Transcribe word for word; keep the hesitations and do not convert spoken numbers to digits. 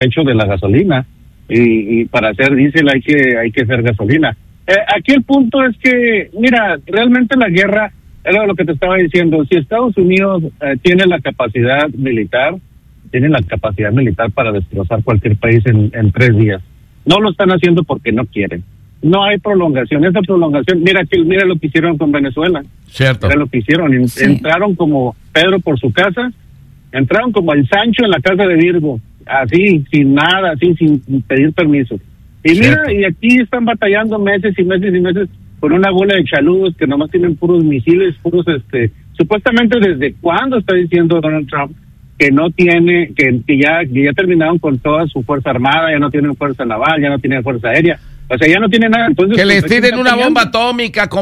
hecho de la gasolina, y, y para hacer diésel hay que hay que hacer gasolina. Eh, aquí el punto es que, mira, realmente la guerra, era lo que te estaba diciendo, si Estados Unidos eh, tiene la capacidad militar, tiene la capacidad militar para destrozar cualquier país en, en tres días. No lo están haciendo porque no quieren. No hay prolongación. Esa prolongación, mira que mira lo que hicieron con Venezuela. Cierto. Mira lo que hicieron. Sí. Entraron como Pedro por su casa, entraron como el Sancho en la casa de Virgo, así, sin nada, así, sin pedir permiso. Y Cierto. mira, y aquí están batallando meses y meses y meses con una bola de chaludos que nomás tienen puros misiles, puros, este, supuestamente desde cuándo está diciendo Donald Trump que no tiene, que, que ya que ya terminaron con toda su fuerza armada, ya no tienen fuerza naval, ya no tienen fuerza aérea, o sea, ya no tienen nada. Entonces, que les pues, tiren una bomba atómica,